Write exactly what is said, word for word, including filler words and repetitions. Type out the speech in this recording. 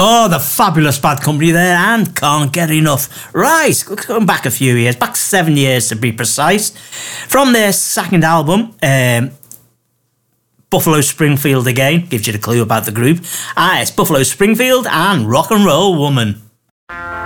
Oh, the fabulous Bad Company there, and Can't Get Enough. Right, going back a few years, back seven years to be precise. From their second album, um, Buffalo Springfield again, gives you the clue about the group. Ah, it's Buffalo Springfield and Rock and Roll Woman.